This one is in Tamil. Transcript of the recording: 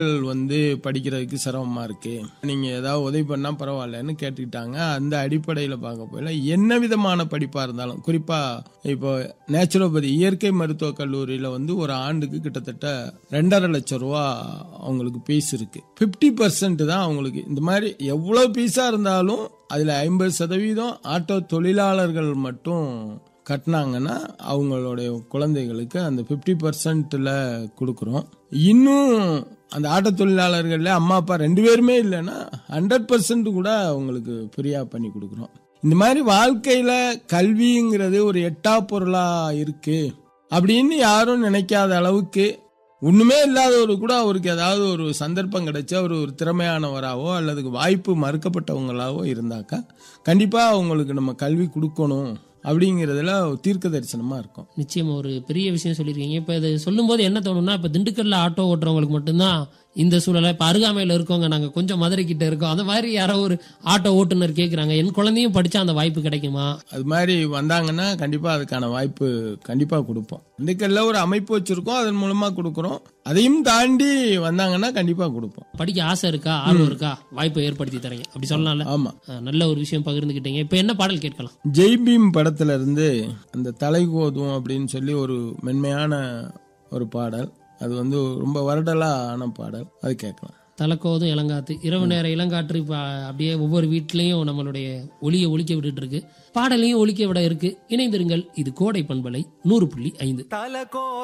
படிக்கிறதுக்கு சிரமமா இருக்கு, நீங்க ஏதாவது உதவி பண்ணா பரவாயில்லன்னு கேட்டுக்கிட்டாங்க. அந்த அடிப்படையில பார்க்க போயில என்ன விதமான படிப்பா இருந்தாலும், குறிப்பா இப்போ நேச்சுரோபதி இயற்கை மருத்துவ கல்லூரியில ஒரு ஆண்டுக்கு கிட்டத்தட்ட 2.5 லட்சம் ரூபா அவங்களுக்கு பீஸ் இருக்கு. 50% தான் அவங்களுக்கு. இந்த மாதிரி எவ்வளவு பீஸா இருந்தாலும் அதுல 50% ஆட்டோ தொழிலாளர்கள் மட்டும் கட்டினாங்கன்னா அவங்களுடைய குழந்தைகளுக்கு அந்த 50%ல கொடுக்குறோம். இன்னும் அந்த ஆட்ட தொழிலாளர்கள் அம்மா அப்பா 2 பேருமே இல்லைன்னா 100% கூட அவங்களுக்கு ஃப்ரீயா பண்ணி கொடுக்குறோம். இந்த மாதிரி வாழ்க்கையில கல்விங்கிறது ஒரு எட்டா பொருளா இருக்கு அப்படின்னு யாரும் நினைக்காத அளவுக்கு, ஒண்ணுமே இல்லாதவரு கூட அவருக்கு ஏதாவது ஒரு சந்தர்ப்பம் கிடைச்சா ஒரு திறமையானவராவோ அல்லது வாய்ப்பு மறுக்கப்பட்டவங்களாவோ இருந்தாக்கா கண்டிப்பா அவங்களுக்கு நம்ம கல்வி கொடுக்கணும் அப்படிங்கறதுல தீர்க்க தரிசனமா இருக்கும். நிச்சயமா ஒரு பெரிய விஷயம் சொல்லியிருக்கீங்க. இப்ப இது சொல்லும் போது என்ன தோணும்னா, இப்ப திண்டுக்கல்ல ஆட்டோ ஓட்டுறவங்களுக்கு மட்டும்தான் இந்த சூழலை, இப்ப அருகாமையில இருக்கவங்க, நாங்க கொஞ்சம் மதுரை கிட்ட இருக்கோம், அந்த மாதிரி யாரோ ஒரு ஆட்டோ ஓட்டுநர் கேக்குறாங்க, என் குழந்தையும் படிச்சா அந்த வாய்ப்பு கிடைக்குமா? அது மாதிரி வந்தாங்கன்னா கண்டிப்பா அதுக்கான வாய்ப்பு கண்டிப்பா கொடுப்போம். திண்டுக்கல்ல ஒரு அமைப்பு வச்சிருக்கோம், அதன் மூலமா கொடுக்கறோம். அதையும் தாண்டி வந்தாங்கன்னா கண்டிப்பா கொடுப்போம். படிக்க ஆசை இருக்கா, ஆர்வம் இருக்கா, வாய்ப்பை ஏற்படுத்தி தரீங்க அப்படி சொல்லலாம்ல. ஆமா, நல்ல ஒரு விஷயம் பகிர்ந்துகிட்டீங்க. இப்ப என்ன பாடல் கேட்கலாம்? ஜெய்பீம் படத்துல இருந்து அந்த தலைகோதும் அப்படின்னு சொல்லி ஒரு மென்மையான ஒரு பாடல். அது ரொம்ப வருடலா ஆன பாடல். அது கேட்கலாம். தலைக்கோதும் இளங்காத்து, இரவு நேர இளங்காற்று அப்படியே ஒவ்வொரு வீட்லயும் நம்மளுடைய ஒளியை ஒலிக்க விட்டுட்டு இருக்கு, பாடலையும் ஒலிக்க விட இருக்கு. இணைந்திருங்கள், இது கோடை பண்பலை 100.5.